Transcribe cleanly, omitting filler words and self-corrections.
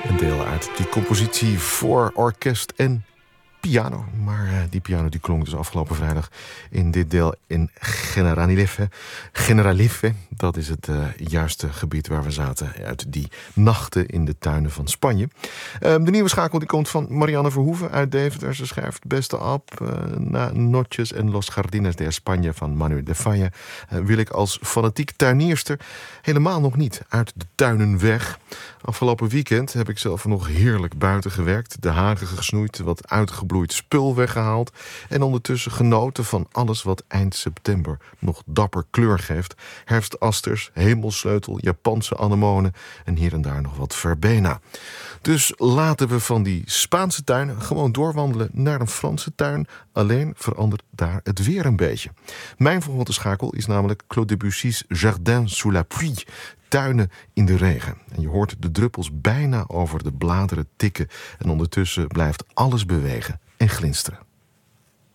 Een deel uit die compositie voor orkest en piano. Maar die piano die klonk dus afgelopen vrijdag in dit deel in Generalife. Dat is het juiste gebied waar we zaten uit die nachten in de tuinen van Spanje. De nieuwe schakel die komt van Marianne Verhoeven uit Deventer. Ze schrijft beste Ab, na Noches en Los Jardines de España van Manuel de Falla wil ik als fanatiek tuinierster helemaal nog niet uit de tuinen weg. Afgelopen weekend heb ik zelf nog heerlijk buiten gewerkt, de hagen gesnoeid, wat uitgebloeid spul weggehaald en ondertussen genoten van alles wat eind september nog dapper kleur geeft. Herfstasters, hemelsleutel, Japanse anemonen en hier en daar nog wat verbena. Dus laten we van die Spaanse tuin gewoon doorwandelen naar een Franse tuin. Alleen verandert daar het weer een beetje. Mijn volgende schakel is namelijk Claude Debussy's Jardin sous la pluie. Tuinen in de regen. En je hoort de druppels bijna over de bladeren tikken. En ondertussen blijft alles bewegen en glinsteren.